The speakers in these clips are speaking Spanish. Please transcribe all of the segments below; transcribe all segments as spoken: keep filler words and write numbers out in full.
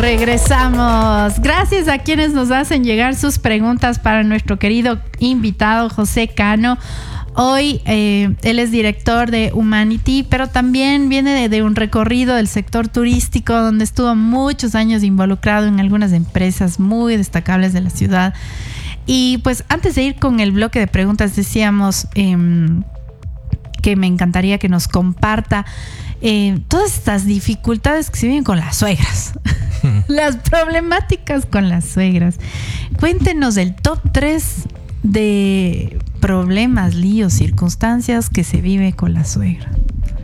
Regresamos. Gracias a quienes nos hacen llegar sus preguntas para nuestro querido invitado José Cano. Hoy eh, él es director de Humanity, pero también viene de, de un recorrido del sector turístico donde estuvo muchos años involucrado en algunas empresas muy destacables de la ciudad. Y pues antes de ir con el bloque de preguntas decíamos eh, que me encantaría que nos comparta eh, todas estas dificultades que se viven con las suegras. Las problemáticas con las suegras. Cuéntenos el top tres de problemas, líos, circunstancias que se vive con la suegra.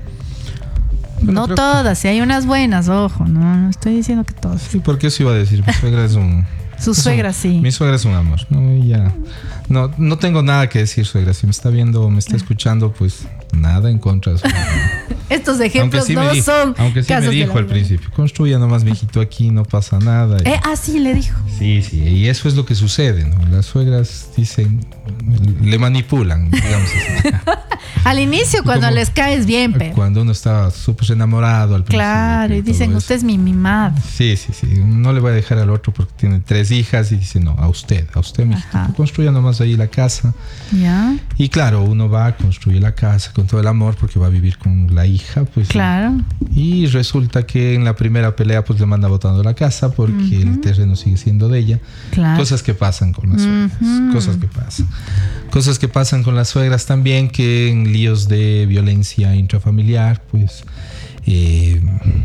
Bueno, no todas, si hay unas buenas, ojo, no, no estoy diciendo que todas. Sí, porque eso iba a decir, mi suegra es un... Su suegra, sí. Mi suegra es un amor, ¿no? Ya. No, no tengo nada que decir, suegra. Si me está viendo o me está escuchando, pues nada en contra de su Estos ejemplos sí no dijo, son aunque sí me dijo al principio, construya nomás, mijito, aquí no pasa nada. Eh, ah, sí, le dijo. Sí, sí, y eso es lo que sucede, ¿no? Las suegras dicen, le manipulan, digamos así. Al inicio, cuando les caes bien, pero... Cuando uno está súper enamorado al principio. Claro, y dicen, usted es mi mimado. Sí, sí, sí. No le voy a dejar al otro porque tiene tres hijas y dice, no, a usted, a usted, mijito. Construya nomás ahí la casa. Ya. Y claro, uno va a construir la casa con todo el amor porque va a vivir con la hija, pues. Claro. Y resulta que en la primera pelea, pues le manda botando la casa porque uh-huh. el terreno sigue siendo de ella. Claro. Cosas que pasan con las suegras. Uh-huh. Cosas que pasan. Cosas que pasan con las suegras también, que en líos de violencia intrafamiliar, pues eh,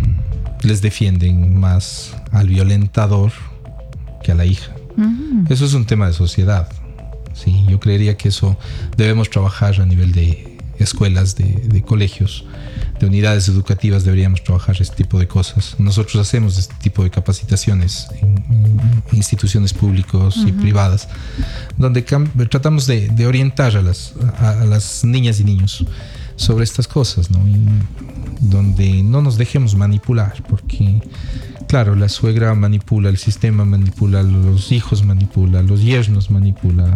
les defienden más al violentador que a la hija. Uh-huh. Eso es un tema de sociedad. Sí, yo creería que eso debemos trabajar a nivel de escuelas, de, de colegios, de unidades educativas. Deberíamos trabajar este tipo de cosas. Nosotros hacemos este tipo de capacitaciones en, en instituciones públicas uh-huh. y privadas, donde cam- tratamos de, de orientar a las, a, a las niñas y niños sobre estas cosas, ¿no? Y donde no nos dejemos manipular, porque claro, la suegra manipula, el sistema manipula, los hijos manipula, los yernos manipula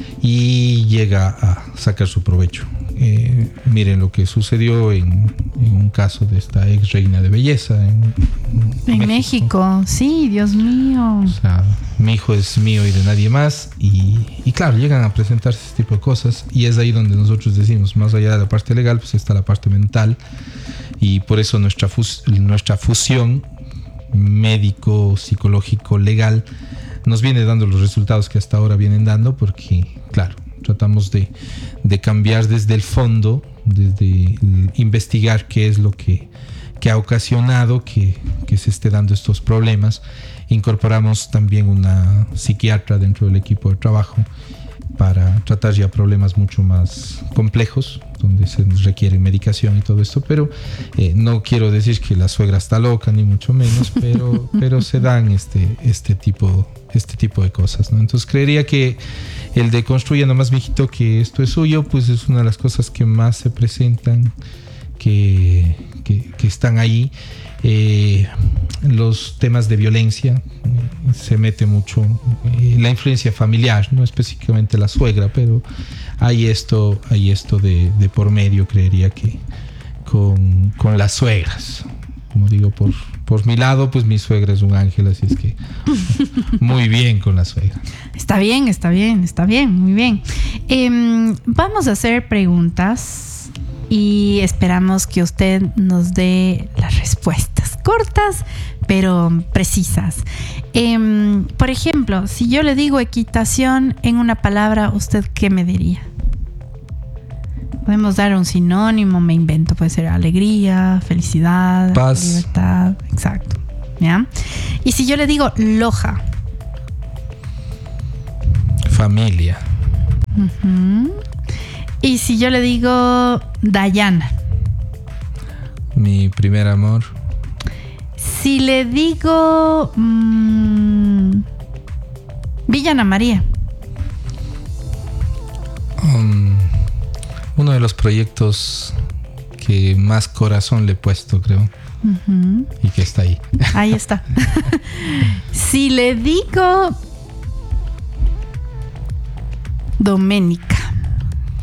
y llega a sacar su provecho. Eh, miren lo que sucedió en, en un caso de esta ex reina de belleza en, en, en México. México. Sí, Dios mío. O sea, mi hijo es mío y de nadie más. Y, y claro, llegan a presentarse este tipo de cosas y es ahí donde nosotros decimos, más allá de la parte legal, pues está la parte mental, y por eso nuestra, fus- nuestra fusión médico, psicológico, legal nos viene dando los resultados que hasta ahora vienen dando, porque claro, tratamos de, de cambiar desde el fondo, desde investigar qué es lo que, que ha ocasionado que, que se esté dando estos problemas. Incorporamos también una psiquiatra dentro del equipo de trabajo para tratar ya problemas mucho más complejos, donde se requiere medicación y todo esto, pero eh, no quiero decir que la suegra está loca, ni mucho menos, pero, pero se dan este, este, tipo, este tipo de cosas, ¿no? Entonces creería que el de construya nomás, mijito, que esto es suyo, pues es una de las cosas que más se presentan, que, que, que están ahí. Eh, los temas de violencia, eh, se mete mucho eh, la influencia familiar, no específicamente la suegra, pero hay esto, hay esto de, de por medio, creería que con, con las suegras. Como digo, por, por mi lado, pues mi suegra es un ángel, así es que muy bien con la suegra. Está bien, está bien, está bien, muy bien. Eh, vamos a hacer preguntas y esperamos que usted nos dé las respuestas cortas, pero precisas. Eh, por ejemplo, si yo le digo equitación en una palabra, ¿usted qué me diría? Podemos dar un sinónimo, me invento, puede ser alegría, felicidad, paz, libertad, exacto, ¿ya? Y si yo le digo loja, familia. Uh-huh. Y si yo le digo Dayana, mi primer amor. Si le digo mmm, Villana María, um, uno de los proyectos que más corazón le he puesto, creo. Uh-huh. Y que está ahí. Ahí está. Si le digo Doménica,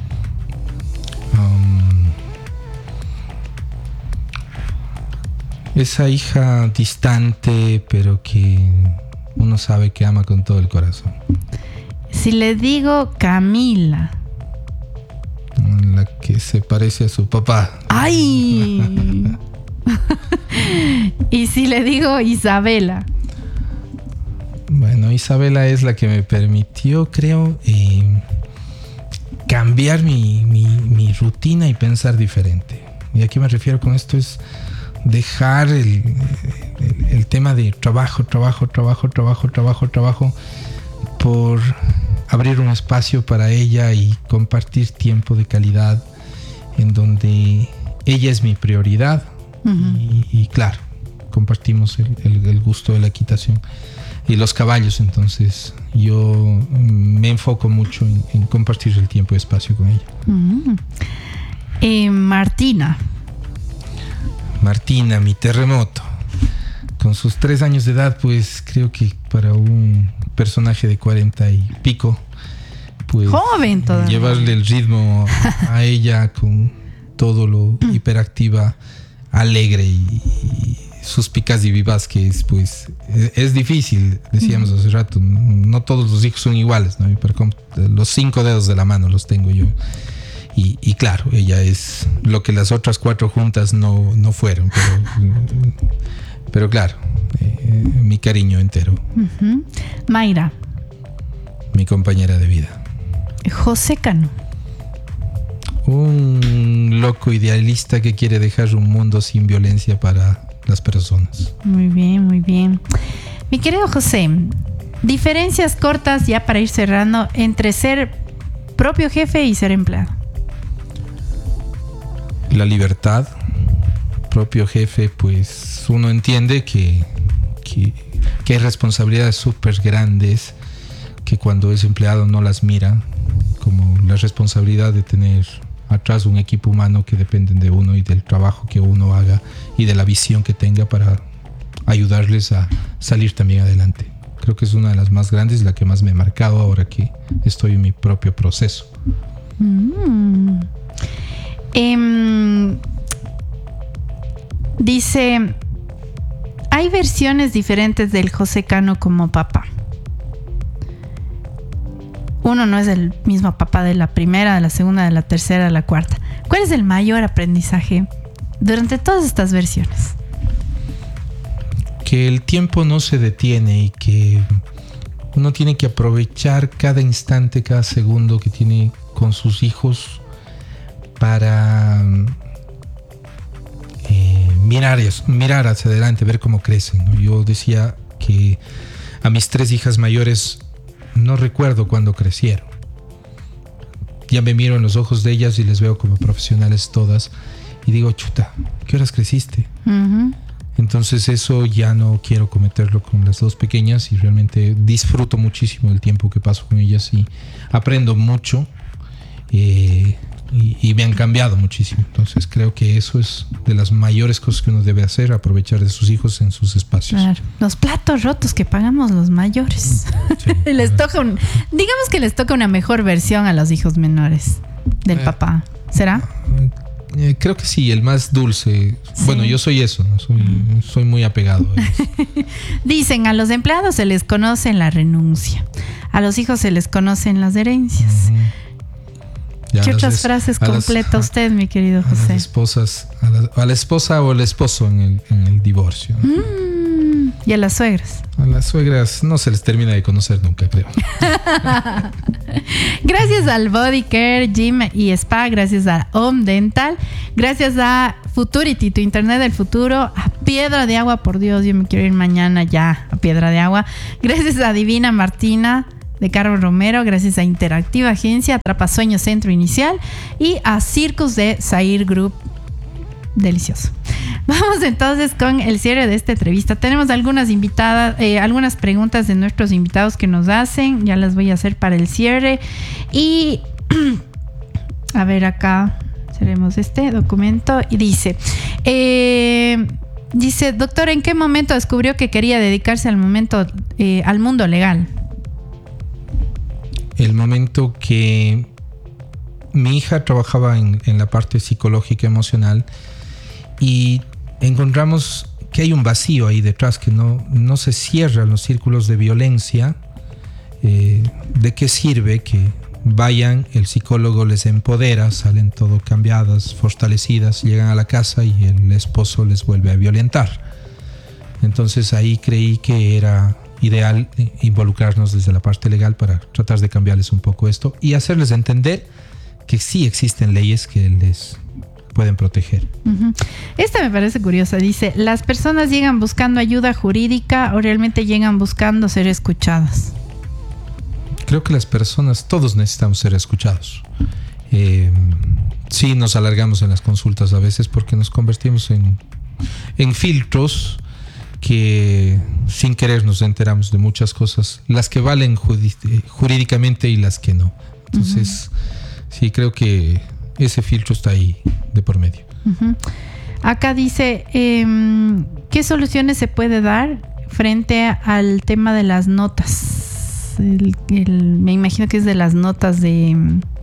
um, Esa hija distante, pero que uno sabe que ama con todo el corazón. Si le digo Camila. La que se parece a su papá. ¡Ay! Y si le digo Isabela. Bueno, Isabela es la que me permitió, creo, eh, cambiar mi, mi, mi rutina y pensar diferente. Y a qué me refiero con esto es dejar el, el, el tema de trabajo, trabajo, trabajo, trabajo, trabajo, trabajo, por abrir un espacio para ella y compartir tiempo de calidad en donde ella es mi prioridad. Uh-huh. y, y claro, compartimos el, el, el gusto de la equitación y los caballos. Entonces yo me enfoco mucho en, en compartir el tiempo y espacio con ella. Uh-huh. eh, Martina Martina, mi terremoto. Con sus tres años de edad, pues creo que para un personaje de cuarenta y pico, pues joven todavía, llevarle el ritmo a ella con todo lo hiperactiva, alegre y, y suspicaz y vivaz que es, pues es, es difícil. Decíamos hace rato, no todos los hijos son iguales, ¿no? Los cinco dedos de la mano los tengo yo. Y, y claro, ella es lo que las otras cuatro juntas no, no fueron, pero, pero claro, eh, mi cariño entero. Uh-huh. Mayra. Mi compañera de vida. José Cano. Un loco idealista que quiere dejar un mundo sin violencia para las personas. Muy bien, muy bien. Mi querido José, diferencias cortas ya para ir cerrando entre ser propio jefe y ser empleado. La libertad, propio jefe, pues uno entiende que, que, que hay responsabilidades súper grandes que cuando es empleado no las mira, como la responsabilidad de tener atrás un equipo humano que dependen de uno y del trabajo que uno haga y de la visión que tenga para ayudarles a salir también adelante. Creo que es una de las más grandes, la que más me ha marcado ahora que estoy en mi propio proceso. Mm. Eh, dice, hay versiones diferentes del José Cano como papá. Uno no es el mismo papá de la primera, de la segunda, de la tercera, de la cuarta. ¿Cuál es el mayor aprendizaje durante todas estas versiones? Que el tiempo no se detiene y que uno tiene que aprovechar cada instante, cada segundo que tiene con sus hijos para eh, mirar, mirar hacia adelante, ver cómo crecen, ¿no? Yo decía que a mis tres hijas mayores no recuerdo cuándo crecieron. Ya me miro en los ojos de ellas y les veo como profesionales todas y digo, chuta, ¿qué horas creciste? Uh-huh. Entonces eso ya no quiero cometerlo con las dos pequeñas y realmente disfruto muchísimo el tiempo que paso con ellas y aprendo mucho. Eh, Y, y me han cambiado muchísimo. Entonces creo que eso es de las mayores cosas que uno debe hacer, aprovechar de sus hijos en sus espacios. Claro. Los platos rotos que pagamos los mayores. Sí, les toca un, digamos que les toca una mejor versión a los hijos menores del eh, papá. ¿Será? Eh, creo que sí, el más dulce. Sí. Bueno, yo soy eso, ¿no? Soy, soy muy apegado a eso. Dicen, a los empleados se les conoce en la renuncia, a los hijos se les conocen las herencias. Uh-huh. Ya ¿Qué otras es, frases completa las, usted, mi querido José? A las esposas, a la, a la esposa o el esposo en el, en el divorcio, ¿no? Mm, y a las suegras. A las suegras no se les termina de conocer nunca, creo. Gracias al Body Care, Gym y Spa, gracias a Home Dental, gracias a Futurity, tu internet del futuro, a Piedra de Agua, por Dios, yo me quiero ir mañana ya a Piedra de Agua. Gracias a Divina Martina de Carlos Romero, gracias a Interactiva Agencia, Atrapasueños Centro Inicial y a Circus de Zair Group. Delicioso. Vamos entonces con el cierre de esta entrevista. Tenemos algunas invitadas, eh, algunas preguntas de nuestros invitados que nos hacen. Ya las voy a hacer para el cierre. Y a ver, acá tenemos este documento y dice, eh, dice, doctor, ¿en qué momento descubrió que quería dedicarse al momento, eh, al mundo legal? El momento que mi hija trabajaba en, en la parte psicológica emocional y encontramos que hay un vacío ahí detrás, que no, no se cierran los círculos de violencia. Eh, ¿de qué sirve que vayan, el psicólogo les empodera, salen todo cambiadas, fortalecidas, llegan a la casa y el esposo les vuelve a violentar? Entonces ahí creí que era ideal involucrarnos desde la parte legal para tratar de cambiarles un poco esto y hacerles entender que sí existen leyes que les pueden proteger. Uh-huh. Esta me parece curiosa. Dice, ¿las personas llegan buscando ayuda jurídica o realmente llegan buscando ser escuchadas? Creo que las personas, todos necesitamos ser escuchados. Eh, sí nos alargamos en las consultas a veces porque nos convertimos en, en filtros que sin querer nos enteramos de muchas cosas, las que valen judi- jurídicamente y las que no. Entonces, uh-huh. sí, creo que ese filtro está ahí de por medio. Uh-huh. Acá dice, eh, ¿qué soluciones se puede dar frente al tema de las notas? El, el, me imagino que es de las notas de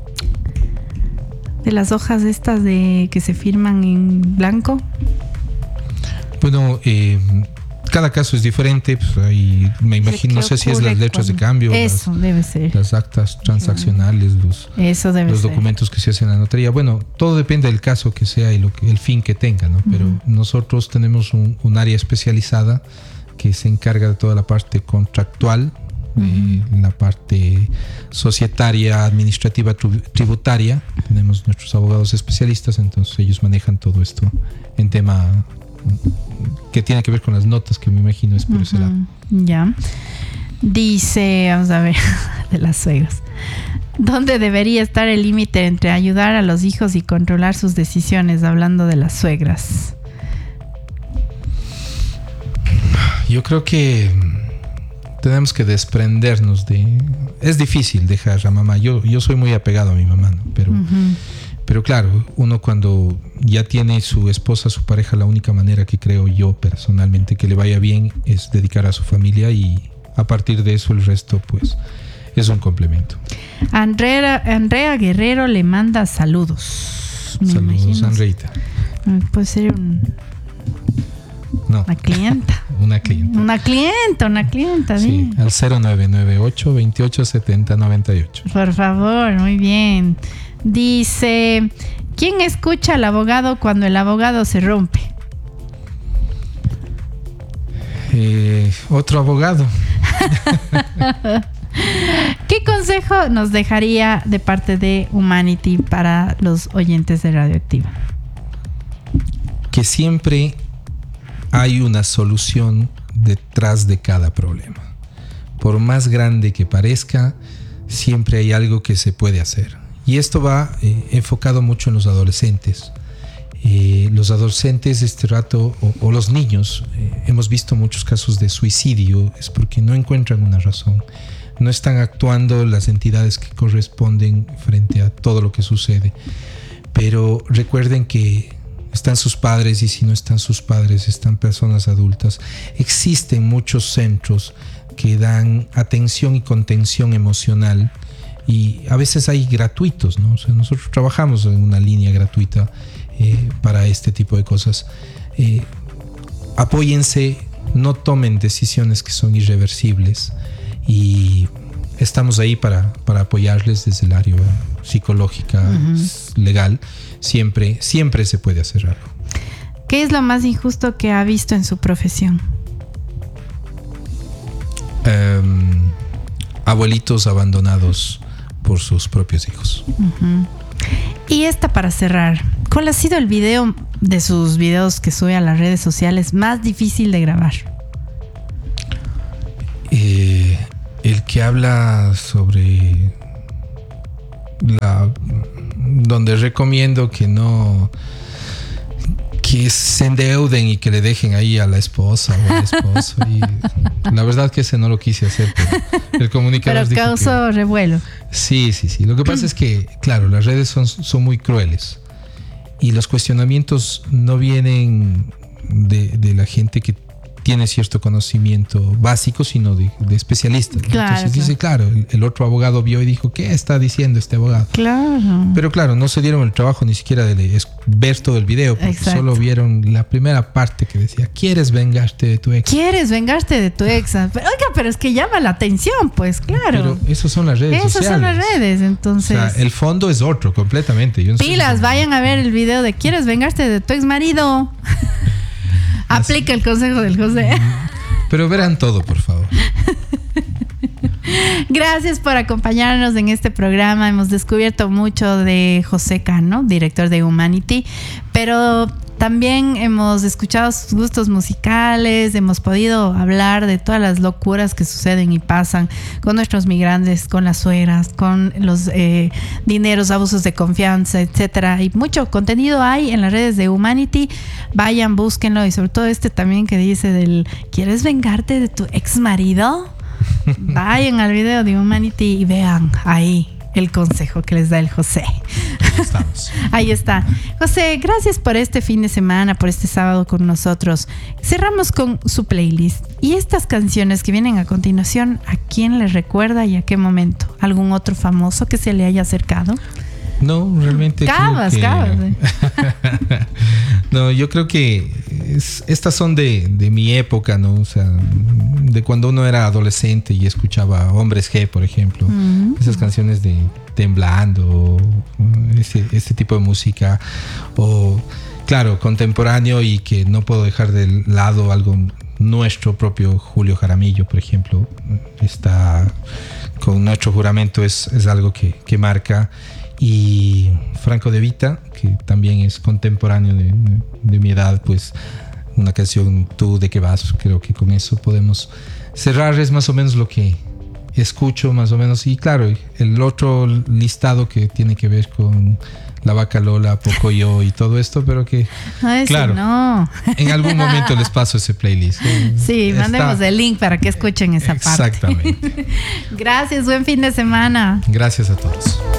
de las hojas estas de que se firman en blanco. Bueno, eh, cada caso es diferente, pues ahí me imagino, no sé si es las letras de cambio, eso las, debe ser, las actas transaccionales, los, eso debe los ser. documentos que se hacen en la notaría. Bueno, todo depende del caso que sea y lo que, el fin que tenga, ¿no? Pero uh-huh. nosotros tenemos un, un área especializada que se encarga de toda la parte contractual, uh-huh. eh, la parte societaria, administrativa, tributaria. Tenemos nuestros abogados especialistas, entonces ellos manejan todo esto en tema que tiene que ver con las notas, que me imagino es por uh-huh. ese lado. Ya. Dice, vamos a ver, de las suegras. ¿Dónde debería estar el límite entre ayudar a los hijos y controlar sus decisiones? Hablando de las suegras. Yo creo que tenemos que desprendernos de... Es difícil dejar a mamá. Yo, yo soy muy apegado a mi mamá, ¿no? Pero... Uh-huh. Pero claro, uno cuando ya tiene su esposa, su pareja, la única manera que creo yo personalmente que le vaya bien es dedicar a su familia y a partir de eso el resto pues es un complemento. Andrea, Andrea Guerrero le manda saludos. Me saludos, imagino. Andreita. Puede ser un... No. Una clienta. una clienta. Una clienta, una clienta. Sí, bien. Al cero nueve nueve ocho, veintiocho, setenta, noventa y ocho. Por favor, muy bien. Dice, ¿quién escucha al abogado cuando el abogado se rompe? Eh, otro abogado. ¿Qué consejo nos dejaría de parte de Humanity para los oyentes de Radioactiva? Que siempre hay una solución detrás de cada problema. Por más grande que parezca, siempre hay algo que se puede hacer. Y esto va eh, enfocado mucho en los adolescentes. Eh, los adolescentes este rato, o, o los niños, eh, hemos visto muchos casos de suicidio, es porque no encuentran una razón. No están actuando las entidades que corresponden frente a todo lo que sucede. Pero recuerden que están sus padres y si no están sus padres, están personas adultas. Existen muchos centros que dan atención y contención emocional. Y a veces hay gratuitos, ¿no? O sea, nosotros trabajamos en una línea gratuita eh, para este tipo de cosas. Eh, apóyense, no tomen decisiones que son irreversibles y estamos ahí para, para apoyarles desde el área psicológica, uh-huh. legal. Siempre, siempre se puede hacer algo. ¿Qué es lo más injusto que ha visto en su profesión? Um, abuelitos abandonados por sus propios hijos. Uh-huh. Y esta para cerrar, ¿cuál ha sido el video de sus videos que sube a las redes sociales más difícil de grabar? Eh, el que habla sobre la donde recomiendo que no que se endeuden y que le dejen ahí a la esposa o al esposo y la verdad que ese no lo quise hacer, pero el comunicador pero causó que, revuelo. Sí, sí, sí. Lo que pasa es que, claro, las redes son, son muy crueles y los cuestionamientos no vienen de, de la gente que tiene cierto conocimiento básico, sino de, de especialistas. Claro, Entonces claro. dice, claro, el, el otro abogado vio y dijo, ¿qué está diciendo este abogado? Claro. Pero claro, no se dieron el trabajo ni siquiera de le- es- ver todo el video, porque Exacto. solo vieron la primera parte que decía, ¿quieres vengarte de tu ex? ¿Quieres vengarte de tu ex? Pero, oiga, pero es que llama la atención, pues claro. Pero esas son las redes Esas sociales. son las redes, O entonces. sea, el fondo es otro, completamente. Yo no sé Pilas, si- vayan a ver el video de ¿quieres vengarte de tu ex marido? Aplica el consejo del José. Pero verán todo, por favor. Gracias por acompañarnos en este programa. Hemos descubierto mucho de José Cano, director de Humanity, pero también hemos escuchado sus gustos musicales, hemos podido hablar de todas las locuras que suceden y pasan con nuestros migrantes, con las suegras, con los eh, dineros, abusos de confianza, etcétera. Y mucho contenido hay en las redes de Humanity. Vayan, búsquenlo, y sobre todo este también que dice del ¿quieres vengarte de tu ex marido? Vayan al video de Humanity y vean ahí el consejo que les da el José. Ahí estamos. Ahí está. José, gracias por este fin de semana, por este sábado con nosotros. Cerramos con su playlist. Y estas canciones que vienen a continuación, ¿a quién les recuerda y a qué momento? ¿Algún otro famoso que se le haya acercado? No, realmente. creo Cabas, que- cabas. eh. No, yo creo que es- estas son de, de mi época, ¿no? O sea, de cuando uno era adolescente y escuchaba Hombres G, por ejemplo. Mm. Esas canciones de Temblando, ese, ese tipo de música. O, claro, contemporáneo, y que no puedo dejar de lado algo nuestro propio Julio Jaramillo, por ejemplo. Está con Nuestro Juramento, es, es algo que, que marca. Y Franco De Vita, que también es contemporáneo de, de mi edad, pues una canción Tú de qué vas, creo que con eso podemos cerrar. Es más o menos lo que escucho, más o menos. Y claro, el otro listado que tiene que ver con La Vaca Lola, Pocoyo y todo esto, pero que No, ese claro, no. en algún momento les paso ese playlist. Sí, Está- mandemos el link para que escuchen esa parte. Exactamente. Gracias, buen fin de semana. Gracias a todos.